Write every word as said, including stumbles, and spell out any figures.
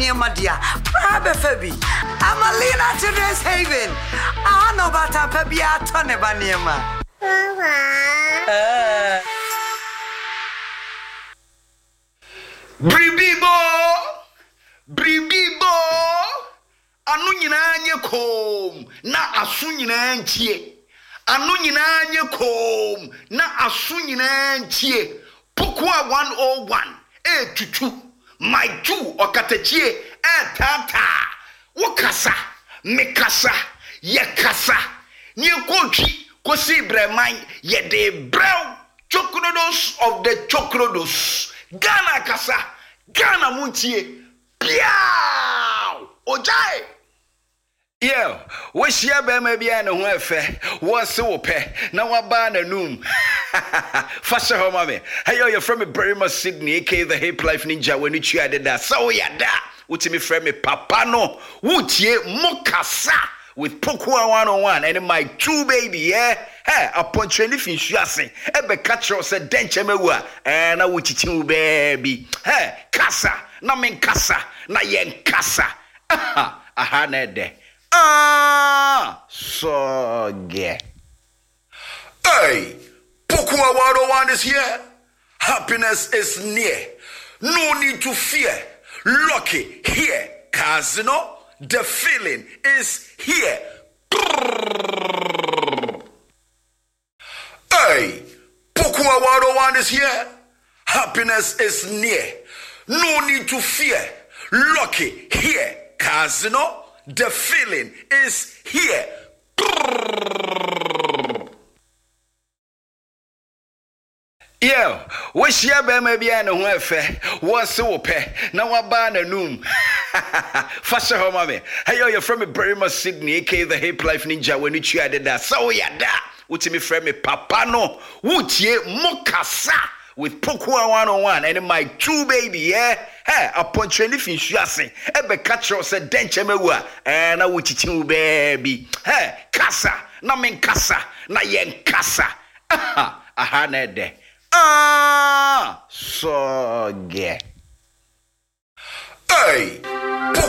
Madia, Prabe Febi, Amalina Children's Haven. I know about a Fabia Tonebaniama. Bribibo, Bribibo, anu nyina nye kom na asu nyina ntie. Anu nyina nye kom na asu nyina ntie. Pokua one oh one, e tutu, my two okatachie, e tata. Wokasa, mekasa, yekasa. Nye kochi, kosi breman, ye de brow, chokrodos of the chokrodos. Ghana kasa, Ghana muntie, piao, ojai. Yo, wish ya be maybe I know where fair, was so pe, now I ban a noom. Fasha home, mommy. Hey, you're from a very much Sydney, aka the Hip Life Ninja, when you tried that. So, yeah, that. Would me friend me papa no, would ye mokasa with Pokua one oh one and my two baby, yeah? Hey, upon training fin shasing, ebe catcher said denche mewa, and I would you baby. Hey, casa, na min casa, na yen casa. Aha, aha, nede. Ah, so ge. Hey, Pokua one oh one is here. Happiness is near. No need to fear. Lucky here, Casino. The feeling is here. Hey, Pokua one oh one is here. Happiness is near. No need to fear. Lucky here, Casino. The feeling is here. Yo, wish ya be maybe I know where fair was so pe. Now I ban a noom. Fasha home, mommy. Hey, you're from a very much Sydney, aka the Hip Life Ninja, when you tried that. So, yeah, that. Would me friend me papa no, would ye mokasa with Pokua one oh one and my two baby, yeah? Hey, upon training fin shasing, ebe catcher said denche mewa, and I would you baby. Hey, casa, na min casa, na yen casa. Aha, aha, nede. Ah, so ge. Hey.